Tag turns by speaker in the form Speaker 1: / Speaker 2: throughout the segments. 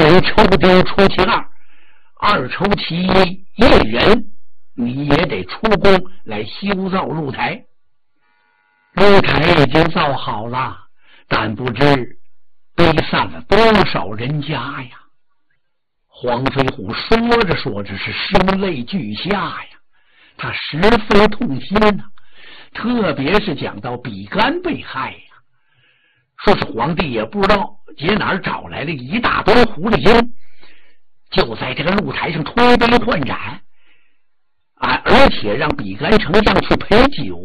Speaker 1: 人抽丁出其二，二抽其一，一人你也得出工来修造露台。露台已经造好了，但不知悲散了多少人家呀。黄飞虎说着说着是声泪俱下呀，他十分痛心呐，特别是讲到比干被害呀，说是皇帝也不知道где哪儿找来了一大堆狐狸精，就在这个露台上推杯换盏而且让比干丞相去陪酒。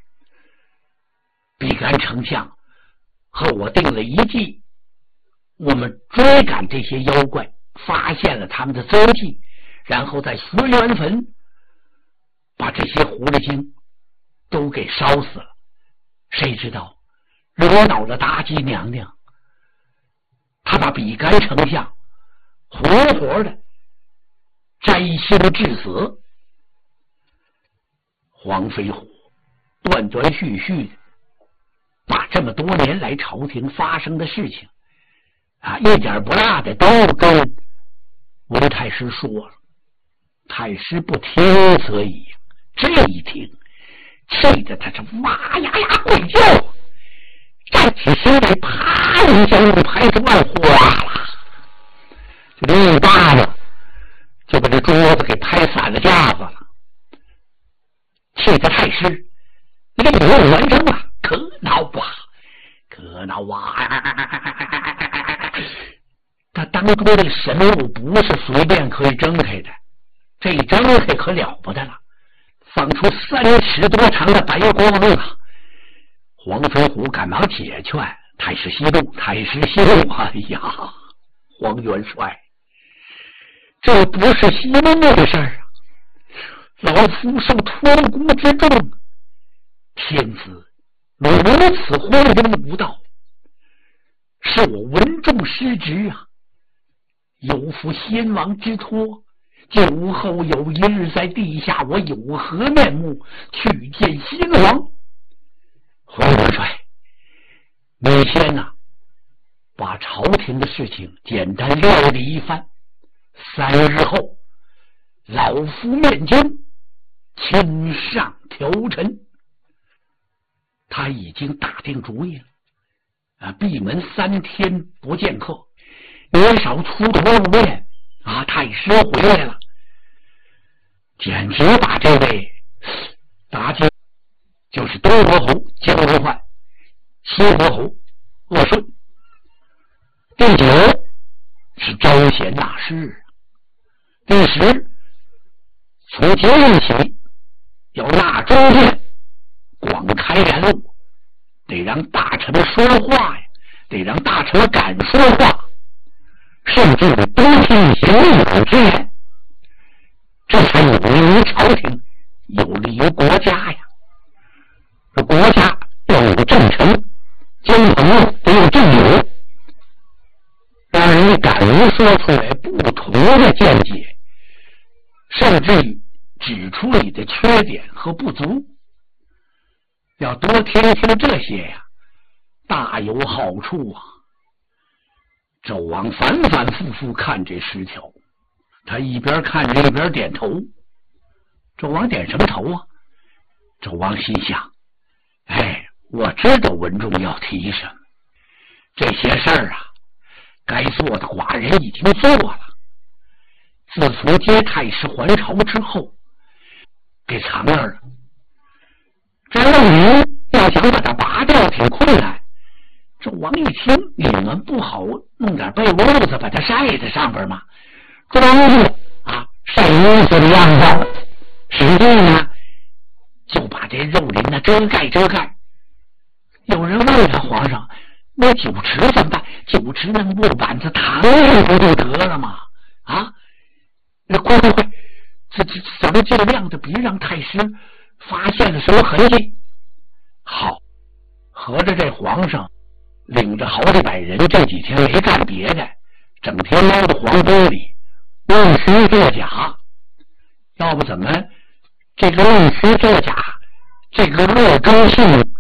Speaker 1: 比干丞相和我定了一计，我们追赶这些妖怪，发现了他们的踪迹，然后在学园坟把这些狐狸精都给烧死了。谁知道惹恼了妲己娘娘，他把比干丞相活活的摘心致死。黄飞虎断断续续的把这么多年来朝廷发生的事情一点不落的都跟文太师说了。太师不听则已，这一听气得他是哇呀呀怪叫，站起身来啪一下用拍子万花了，就一巴掌就把这桌子给拍散了架子了。气得太师泪流满声啊，可恼啊可恼啊！他当中的神物不是随便可以睁开的，这一睁开可了不得了，放出3尺多长的白光啊！黄飞虎赶忙解劝太师息怒，太师息怒！哎呀，黄元帅，这不是息怒的事儿啊！老夫受托孤之重，天子如此荒淫无道，是我文重失职啊！有负先王之托，酒后有一日在地下，我有何面目去见先王？黄元帅，你先把朝廷的事情简单料理一番，3日后老夫面君亲上条陈。他已经打定主意了闭门3天不见客，年少出头露面太师回来了，简直把这位妲己就是东河侯姜文焕，西河侯鄂顺，第9是招贤纳士，第10从今日起要纳中殿，广开言路，得让大臣们说话呀，得让大臣们敢说话，甚至都听行有之言，这才有利于朝廷，有利于国家呀。这国家要有政臣，京城得有政友，让人家敢于说出来不同的见解，甚至于指出你的缺点和不足。要多听听这些呀，大有好处啊！纣王反反复复看这10条，他一边看着一边点头。纣王点什么头啊？纣王心想：我知道文仲要提什么，这些事儿该做的寡人已经做了。自从接太师还朝之后，给藏那儿了。这陆云要想把它拔掉挺困难。纣王一听，你们不好弄点被窝子把它晒在上边吗？装着晒衣服的样子，实际就把这肉林遮盖遮盖。有人问他，皇上，那酒池怎么办？酒池那木板子躺上不就得了吗？那快，这怎么尽量的别让太师发现了什么痕迹？好，合着这皇上领着好几百人，这几天没干别的，整天猫到皇宫里弄虚作假。要不怎么这个弄虚作假，这个劣根性